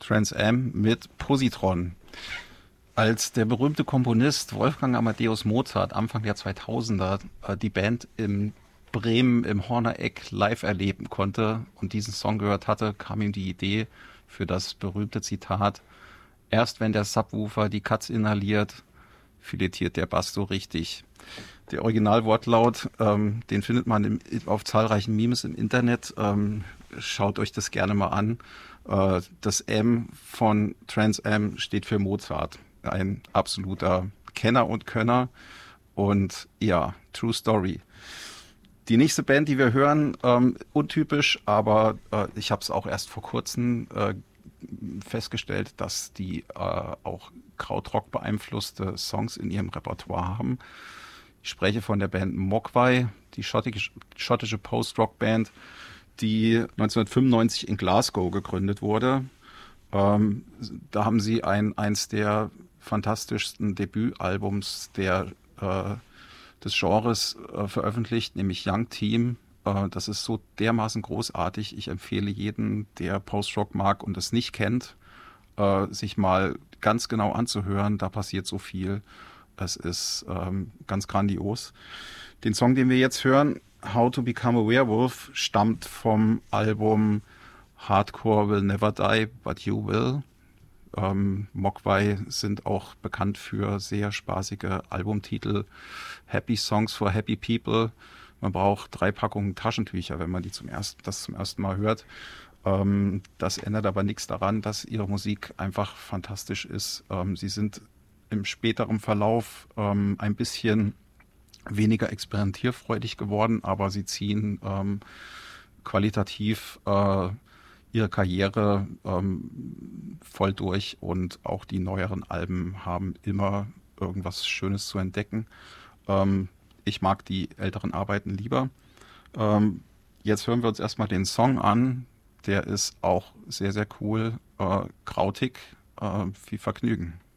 Trans Am mit Positron. Als der berühmte Komponist Wolfgang Amadeus Mozart Anfang der 2000er die Band in Bremen im Horner Eck live erleben konnte und diesen Song gehört hatte, kam ihm die Idee für das berühmte Zitat: Erst wenn der Subwoofer die Katz inhaliert, filetiert der Bass so richtig. Der Originalwortlaut, den findet man auf zahlreichen Memes im Internet. Schaut euch das gerne mal an. Das M von Trans Am steht für Mozart. Ein absoluter Kenner und Könner. Und ja, True Story. Die nächste Band, die wir hören, untypisch, aber ich habe es auch erst vor kurzem festgestellt, dass die auch Krautrock beeinflusste Songs in ihrem Repertoire haben. Ich spreche von der Band Mogwai, die schottische Post-Rock-Band, die 1995 in Glasgow gegründet wurde. Da haben sie eins der fantastischsten Debütalbums des Genres veröffentlicht, nämlich Young Team. Das ist so dermaßen großartig. Ich empfehle jeden, der Post-Rock mag und es nicht kennt, sich mal ganz genau anzuhören. Da passiert so viel. Es ist ganz grandios. Den Song, den wir jetzt hören, How to Become a Werewolf, stammt vom Album Hardcore Will Never Die, But You Will. Mogwai sind auch bekannt für sehr spaßige Albumtitel. Happy Songs for Happy People. Man braucht 3 Packungen Taschentücher, wenn man das zum ersten Mal hört. Das ändert aber nichts daran, dass ihre Musik einfach fantastisch ist. Sie sind im späteren Verlauf ein bisschen weniger experimentierfreudig geworden, aber sie ziehen qualitativ ihre Karriere voll durch und auch die neueren Alben haben immer irgendwas Schönes zu entdecken. Ich mag die älteren Arbeiten lieber. Jetzt hören wir uns erstmal den Song an. Der ist auch sehr, sehr cool. Krautig. Viel Vergnügen.